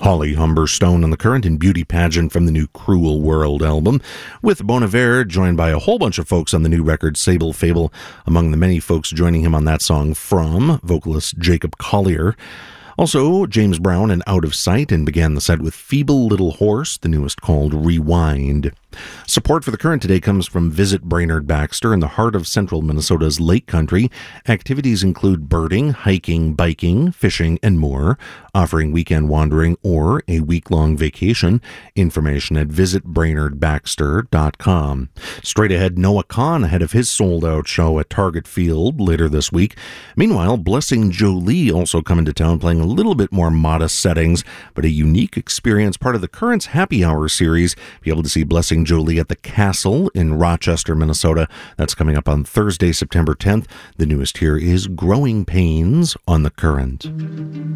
Holly Humberstone on the Current and Beauty Pageant from the new Cruel World album, with Bon Iver joined by a whole bunch of folks on the new record Sable Fable, among the many folks joining him on that song from vocalist Jacob Collier. Also, James Brown and Out of Sight, and began the set with Feeble Little Horse, the newest called Rewind. Support for the Current today comes from Visit Brainerd Baxter in the heart of central Minnesota's Lake Country. Activities include birding, hiking, biking, fishing, and more, offering weekend wandering or a week-long vacation. Information at visitbrainerdbaxter.com. Straight ahead, Noah Kahan ahead of his sold-out show at Target Field later this week. Meanwhile, Blessing Jolie also coming to town, playing a little bit more modest settings, but a unique experience, part of the Current's Happy Hour series. Be able to see Blessing Jolie at the Castle in Rochester, Minnesota. That's coming up on Thursday, September 10th. The newest here is Growing Pains on the Current.